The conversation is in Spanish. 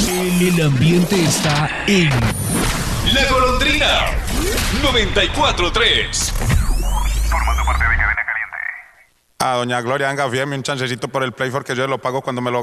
El ambiente está en La Golondrina 94.3. Formando parte de Cadena Caliente. A doña Gloria, venga, fíjame un chancecito por el Play, porque yo lo pago cuando me lo